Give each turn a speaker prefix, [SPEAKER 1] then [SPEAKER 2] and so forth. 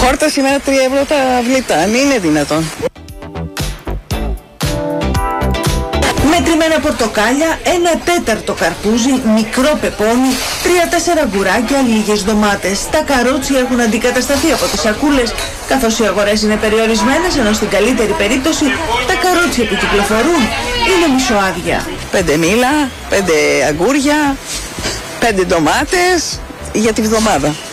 [SPEAKER 1] Πόρτα σήμερα 3 ευρώ τα αυλήτα, αν είναι δυνατόν.
[SPEAKER 2] Μετρημένα πορτοκάλια, 1/4 καρπούζι, μικρό πεπόνι, 3-4 γκουράκια, λίγες ντομάτες. Τα καρότσια έχουν αντικατασταθεί από τις σακούλες, καθώς οι αγορές είναι περιορισμένες, ενώ στην καλύτερη περίπτωση τα καρότσια που κυκλοφορούν είναι μισοάδια.
[SPEAKER 1] 5 μήλα, 5 αγκούρια, 5 ντομάτες για τη βδομάδα.